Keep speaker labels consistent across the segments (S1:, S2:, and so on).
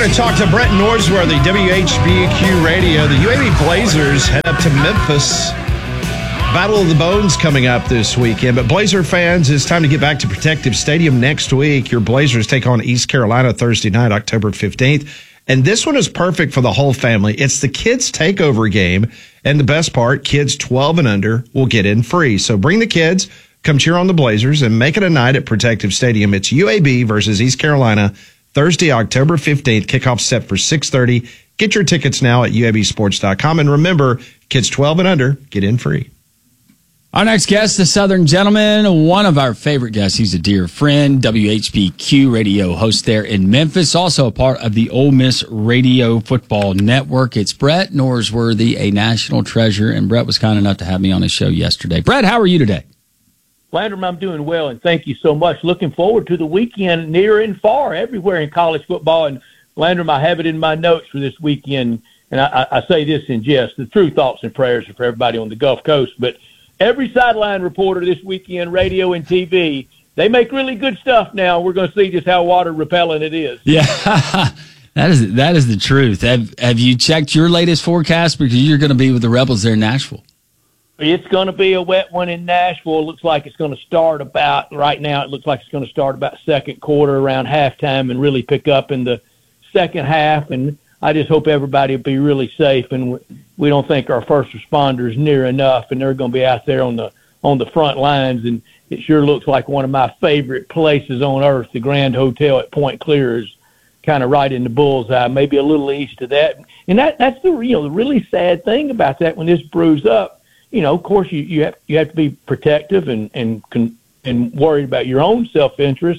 S1: going to talk to Brett Norsworthy, WHBQ Radio. The UAB Blazers head up to Memphis. Battle of the Bones coming up this weekend. But Blazer fans, it's time to get back to Protective Stadium next week. Your Blazers take on East Carolina Thursday night, October 15th. And this one is perfect for the whole family. It's the kids' takeover game. And the best part, kids 12 and under will get in free. So bring the kids, come cheer on the Blazers, and make it a night at Protective Stadium. It's UAB versus East Carolina, Thursday, October 15th. Kickoff set for 6:30. Get your tickets now at UABsports.com. And remember, kids 12 and under get in free.
S2: Our next guest, the Southern Gentleman, one of our favorite guests. He's a dear friend, WHBQ radio host there in Memphis, also a part of the Ole Miss Radio Football Network. It's Brett Norsworthy, a national treasure, and Brett was kind enough to have me on his show yesterday. Brett, how are you today?
S3: Landrum, I'm doing well, and thank you so much. Looking forward to the weekend near and far, everywhere in college football. And Landrum, I have it in my notes for this weekend, and I say this in jest. The true thoughts and prayers are for everybody on the Gulf Coast, but every sideline reporter this weekend, radio and TV, they make really good stuff now. We're going to see just how water repellent it is.
S2: Yeah, that is the truth. Have you checked your latest forecast? Because you're going to be with the Rebels there in Nashville.
S3: It's going to be a wet one in Nashville. It looks like it's going to start about, right now, it looks like it's going to start about second quarter around halftime and really pick up in the second half. And I just hope everybody will be really safe, and we don't think our first responders near enough, and they're going to be out there on the front lines. And it sure looks like one of my favorite places on earth, the Grand Hotel at Point Clear, is kind of right in the bullseye, maybe a little east of that. And that's the really sad thing about that when this brews up. Of course, you have to be protective and worried about your own self-interest.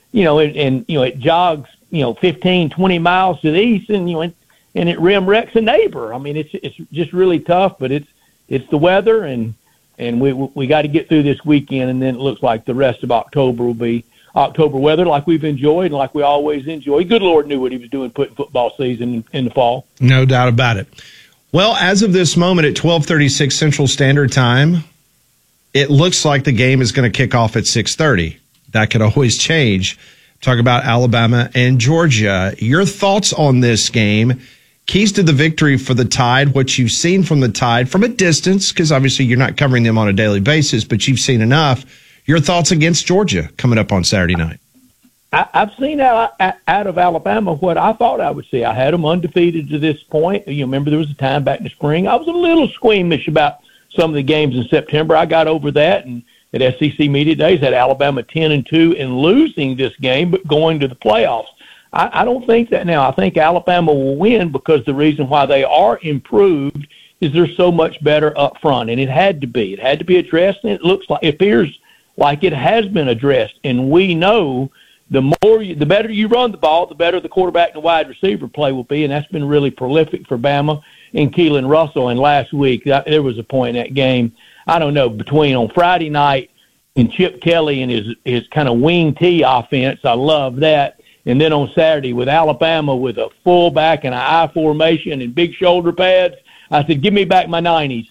S3: And it jogs 15, 20 miles to the east, and it rim wrecks a neighbor. I mean, it's just really tough, but it's the weather, and we got to get through this weekend, and then it looks like the rest of October will be October weather like we've enjoyed and like we always enjoy. Good Lord knew what he was doing putting football season in the fall.
S1: No doubt about it. Well, as of this moment at 12:36 Central Standard Time, it looks like the game is going to kick off at 6:30. That could always change. Talk about Alabama and Georgia. Your thoughts on this game? Keys to the victory for the Tide, what you've seen from the Tide from a distance, because obviously you're not covering them on a daily basis, but you've seen enough. Your thoughts against Georgia coming up on Saturday night?
S3: I've seen out of Alabama what I thought I would see. I had them undefeated to this point. You remember there was a time back in the spring I was a little squeamish about some of the games in September. I got over that, and at SEC Media Days had Alabama 10-2 and losing this game, but going to the playoffs. I don't think that now. I think Alabama will win because the reason why they are improved is they're so much better up front, and it had to be. It had to be addressed, and it appears like it has been addressed, and we know the better you run the ball, the better the quarterback and wide receiver play will be, and that's been really prolific for Bama and Keelan Russell. And last week, there was a point in that game, I don't know, between on Friday night and Chip Kelly and his kind of wing T offense. I love that. And then on Saturday with Alabama with a fullback and an I formation and big shoulder pads, I said, give me back my 90s.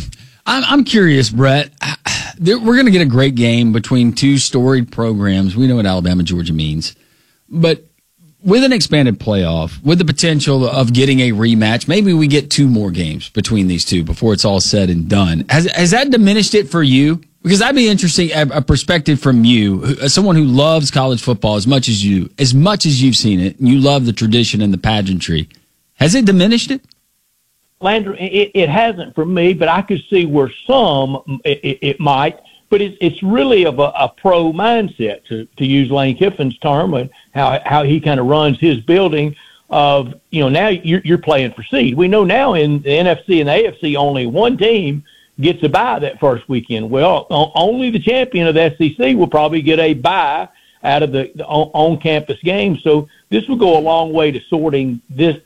S2: I'm curious, Brett. We're going to get a great game between two storied programs. We know what Alabama, Georgia means. But with an expanded playoff, with the potential of getting a rematch, maybe we get two more games between these two before it's all said and done. Has that diminished it for you? Because I'd be interested a perspective from you, someone who loves college football as much as you've seen it, and you love the tradition and the pageantry. Has it diminished it?
S3: Landry, it hasn't for me, but I could see where some it might. But it's really of a pro mindset, to use Lane Kiffin's term, and how he kind of runs his building. Of now you're playing for seed. We know now in the NFC and the AFC only one team gets a bye that first weekend. Well, only the champion of the SEC will probably get a bye out of the on-campus game. So this will go a long way to sorting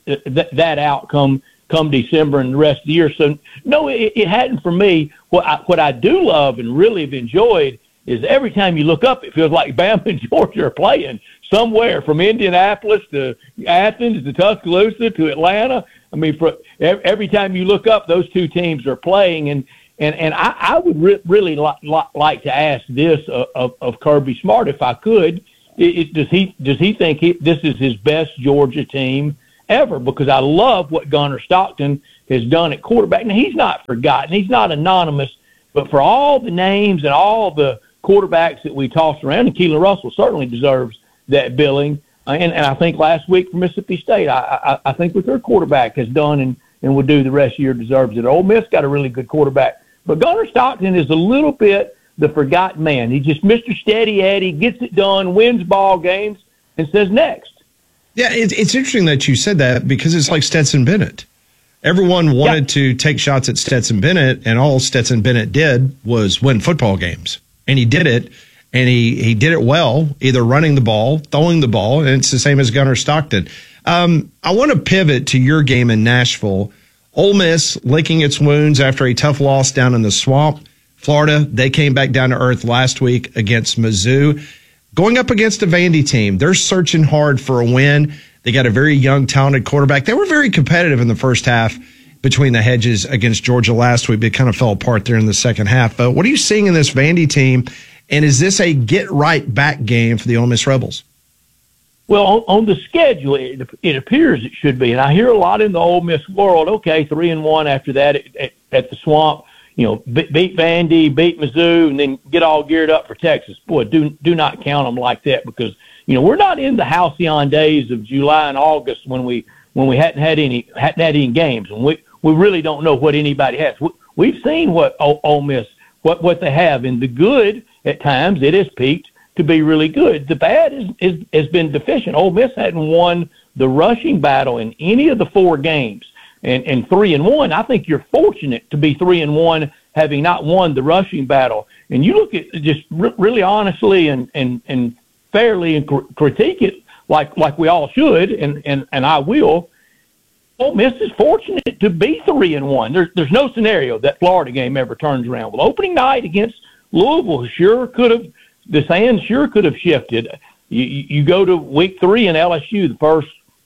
S3: that outcome come December and the rest of the year. So, no, it hadn't for me. What I do love and really have enjoyed is every time you look up, it feels like Bama and Georgia are playing somewhere from Indianapolis to Athens to Tuscaloosa to Atlanta. I mean, for every time you look up, those two teams are playing. And I would really like to ask this of Kirby Smart, if I could, Does he think this is his best Georgia team ever? Because I love what Gunnar Stockton has done at quarterback. Now, he's not forgotten. He's not anonymous. But for all the names and all the quarterbacks that we tossed around, and Keelan Russell certainly deserves that billing. And I think last week for Mississippi State, I think what their quarterback has done and will do the rest of the year deserves it. Ole Miss got a really good quarterback. But Gunnar Stockton is a little bit the forgotten man. He's just Mr. Steady Eddie, gets it done, wins ball games, and says next.
S1: Yeah, it's interesting that you said that because it's like Stetson Bennett. Everyone wanted to take shots at Stetson Bennett, and all Stetson Bennett did was win football games. And he did it, and he did it well, either running the ball, throwing the ball, and it's the same as Gunnar Stockton. I want to pivot to your game in Nashville. Ole Miss licking its wounds after a tough loss down in the swamp. Florida, they came back down to earth last week against Mizzou. Going up against a Vandy team, they're searching hard for a win. They got a very young, talented quarterback. They were very competitive in the first half between the hedges against Georgia last week, but it kind of fell apart there in the second half. But what are you seeing in this Vandy team, and is this a get-right-back game for the Ole Miss Rebels?
S3: Well, on the schedule, it appears it should be. And I hear a lot in the Ole Miss world, okay, 3-1 after that at the Swamp, beat Vandy, beat Mizzou, and then get all geared up for Texas. Boy, do not count them like that because, we're not in the halcyon days of July and August when we hadn't had any games. And we really don't know what anybody has. We've seen what Ole Miss, what they have. And the good, at times, it has peaked to be really good. The bad has been deficient. Ole Miss hadn't won the rushing battle in any of the 4 games. And 3-1, I think you're fortunate to be 3-1 having not won the rushing battle. And you look at just really honestly and fairly and critique it like we all should, and I will. Ole Miss is fortunate to be 3-1. There's no scenario that Florida game ever turns around. Well, opening night against Louisville the sands sure could have shifted. You go to week 3 in LSU, the first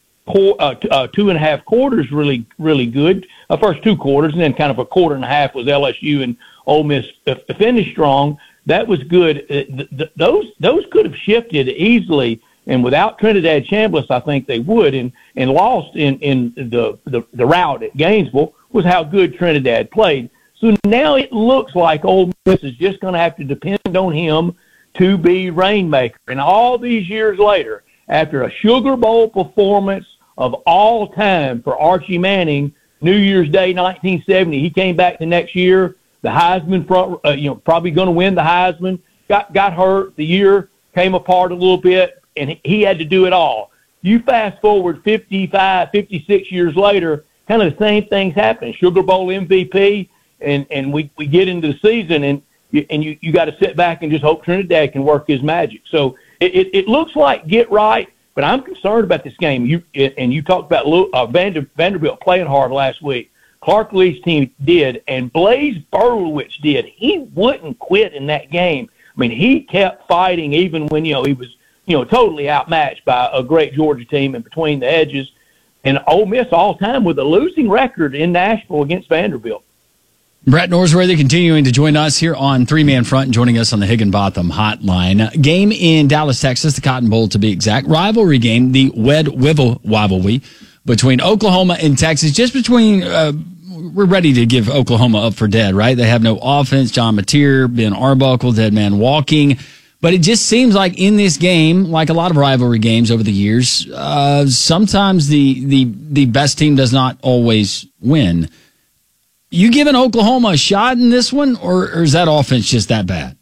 S3: 2.5 quarters really, really good. First 2 quarters, and then kind of a quarter and a half was LSU, and Ole Miss finished strong. That was good. Those could have shifted easily, and without Trinidad Chambliss, I think they would. And lost in the rout at Gainesville was how good Trinidad played. So now it looks like Ole Miss is just going to have to depend on him to be rainmaker. And all these years later, after a Sugar Bowl performance of all time for Archie Manning, New Year's Day 1970, he came back the next year. The Heisman, probably going to win the Heisman. Got hurt. The year came apart a little bit, and he had to do it all. You fast forward 55, 56 years later, kind of the same things happen. Sugar Bowl MVP, and we get into the season, and you got to sit back and just hope Trinidad can work his magic. So it looks like get right, but I'm concerned about this game. You talked about Vanderbilt playing hard last week. Clark Lee's team did, and Blaze Berlowitz did. He wouldn't quit in that game. I mean, he kept fighting even when, he was, totally outmatched by a great Georgia team and between the edges. And Ole Miss all time with a losing record in Nashville against Vanderbilt.
S2: Brett Norsworthy continuing to join us here on 3-Man Front and joining us on the Higginbotham Hotline. Game in Dallas, Texas, the Cotton Bowl to be exact. Rivalry game, the Wed Wivel Rivalry between Oklahoma and Texas. Just between, we're ready to give Oklahoma up for dead, right? They have no offense. John Mateer, Ben Arbuckle, dead man walking. But it just seems like in this game, like a lot of rivalry games over the years, sometimes the best team does not always win. You giving Oklahoma a shot in this one, or is that offense just that bad?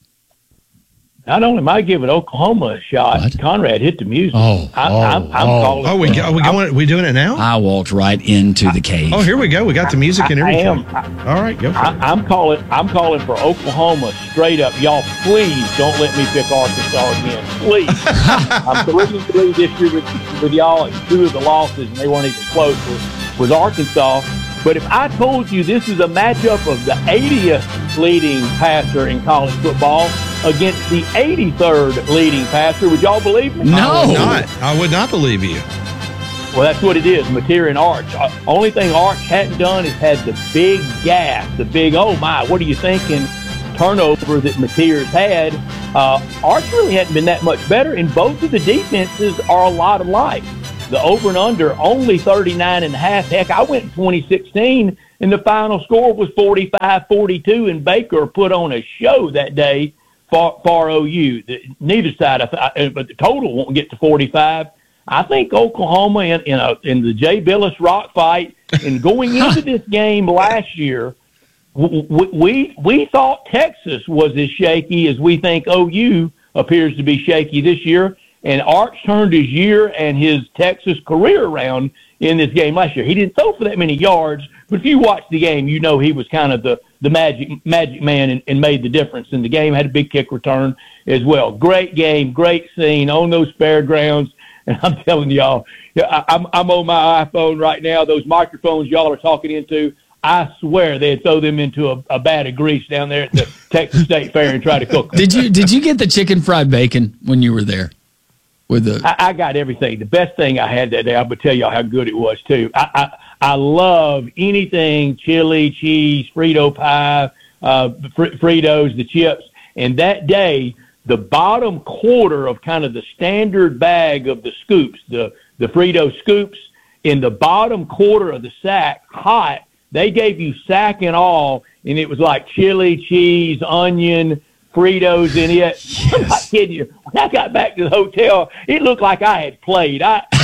S3: Not only am I giving Oklahoma a shot,
S2: What?
S3: Conrad hit the music.
S2: I'm
S3: calling.
S1: Oh, we doing it now?
S2: I walked right into the cave.
S1: Oh, here we go. We got the music and everything. All right, go for it.
S3: I'm calling for Oklahoma straight up. Y'all, please don't let me pick Arkansas again. Please. I'm 3-3 this year with y'all. 2 of the losses, and they weren't even close, was Arkansas. But if I told you this is a matchup of the 80th leading passer in college football against the 83rd leading passer, would y'all believe me?
S2: No.
S1: I would not believe you.
S3: Well, that's what it is, Mateer and Arch. Only thing Arch hadn't done is had the big gas, the big, oh my, what are you thinking, turnover that Mateer's had. Arch really hadn't been that much better, and both of the defenses are a lot alike. The over and under only 39.5. Heck, I went in 2016, and the final score was 45-42, and Baker put on a show that day for OU. Neither side, but the total won't get to 45. I think Oklahoma in the Jay Billis rock fight, and going into this game last year, we thought Texas was as shaky as we think OU appears to be shaky this year. And Arch turned his year and his Texas career around in this game last year. He didn't throw for that many yards, but if you watch the game, you know he was kind of the magic man and made the difference. And the game had a big kick return as well. Great game, great scene on those fairgrounds. And I'm telling y'all, I'm on my iPhone right now. Those microphones y'all are talking into, I swear they'd throw them into a vat of grease down there at the Texas State Fair and try to cook them.
S2: Did you get the chicken fried bacon when you were there?
S3: I got everything. The best thing I had that day, I'm going to tell y'all how good it was, too. I love anything chili, cheese, Frito pie, Fritos, the chips. And that day, the bottom quarter of kind of the standard bag of the scoops, the Frito scoops, in the bottom quarter of the sack, hot, they gave you sack and all, and it was like chili, cheese, onion, Fritos in it. Yes. I'm not kidding you. When I got back to the hotel, it looked like I had played.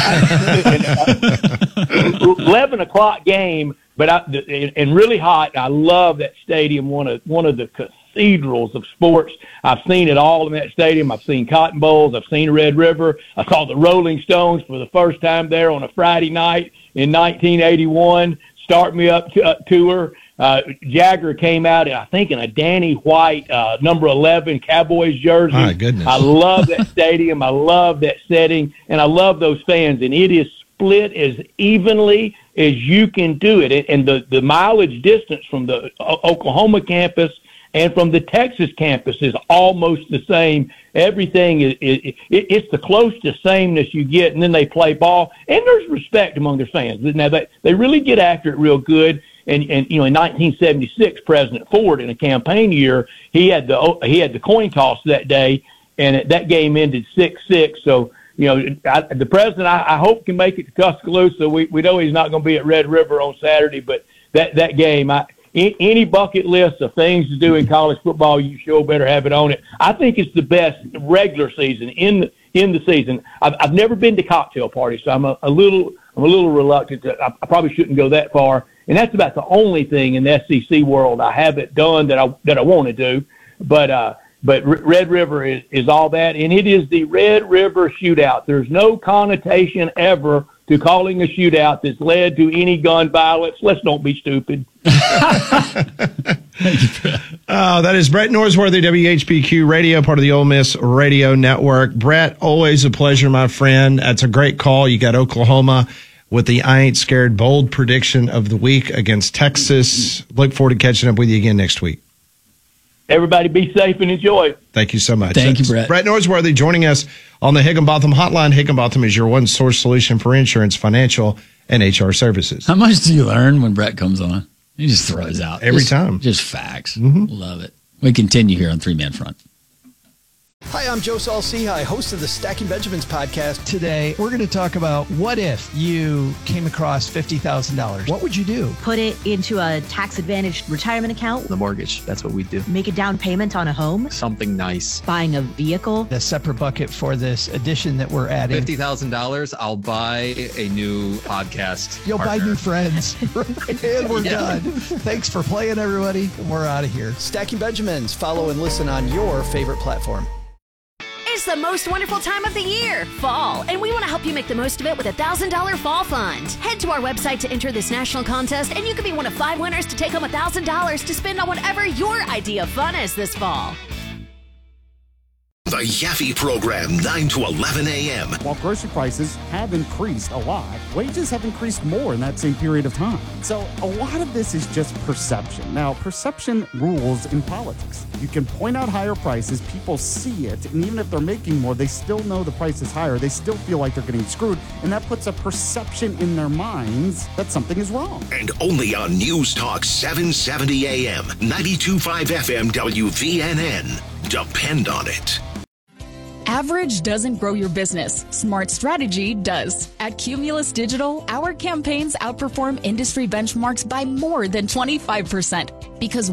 S3: 11 o'clock game, and really hot. I love that stadium. One of the cathedrals of sports. I've seen it all in that stadium. I've seen Cotton Bowls. I've seen Red River. I saw the Rolling Stones for the first time there on a Friday night in 1981. Start Me Up tour. Jagger came out, I think, in a Danny White number 11 Cowboys jersey.
S1: My goodness.
S3: I love that stadium. I love that setting, and I love those fans. And it is split as evenly as you can do it. And the mileage distance from the Oklahoma campus and from the Texas campus is almost the same. Everything it's the closest sameness you get, and then they play ball, and there's respect among their fans. Now they really get after it real good. And in 1976, President Ford, in a campaign year, he had the coin toss that day, and that game ended 6-6. So the president, I hope, can make it to Tuscaloosa. We know he's not going to be at Red River on Saturday, but that game, any bucket list of things to do in college football, you sure better have it on it. I think it's the best regular season in the season. I've never been to cocktail parties, so I'm a little reluctant. I probably shouldn't go that far. And that's about the only thing in the SEC world I haven't done that I want to do. But Red River is all that, and it is the Red River shootout. There's no connotation ever to calling a shootout that's led to any gun violence. Let's don't be stupid.
S1: That is Brett Norsworthy, WHBQ Radio, part of the Ole Miss Radio Network. Brett, always a pleasure, my friend. That's a great call. You got Oklahoma with the I Ain't Scared bold prediction of the week against Texas. Look forward to catching up with you again next week.
S3: Everybody be safe and enjoy.
S1: Thank you so much.
S2: Thank you, Brett.
S1: Brett Norsworthy joining us on the Higginbotham Hotline. Higginbotham is your one-source solution for insurance, financial, and HR services.
S2: How much do you learn when Brett comes on? He just throws out.
S1: Every time.
S2: Just facts. Mm-hmm. Love it. We continue here on Three Man Front.
S4: Hi, I'm Joe Saul-Sehy, host of the Stacking Benjamins podcast.
S5: Today, we're going to talk about what if you came across $50,000? What would you do?
S6: Put it into a tax-advantaged retirement account.
S7: The mortgage, that's what we do.
S6: Make a down payment on a home.
S7: Something nice.
S6: Buying a vehicle.
S5: A separate bucket for this addition that we're adding.
S7: $50,000, I'll buy a new podcast
S5: You'll
S7: partner.
S5: buy new friends. And we're done. Thanks for playing, everybody. We're out of here.
S4: Stacking Benjamins. Follow and listen on your favorite platform.
S8: It's the most wonderful time of the year, fall, and we want to help you make the most of it with a $1,000 fall fund. Head to our website to enter this national contest, and you could be one of 5 winners to take home $1,000 to spend on whatever your idea of fun is this fall.
S9: The Yaffe Program, 9 to 11 a.m.
S10: While grocery prices have increased a lot, wages have increased more in that same period of time. So a lot of this is just perception. Now, perception rules in politics. You can point out higher prices, people see it, and even if they're making more, they still know the price is higher. They still feel like they're getting screwed, and that puts a perception in their minds that something is wrong.
S9: And only on News Talk 770 a.m., 92.5 FM WVNN. depend on it.
S11: Average doesn't grow your business. Smart strategy does. At Cumulus Digital, our campaigns outperform industry benchmarks by more than 25% because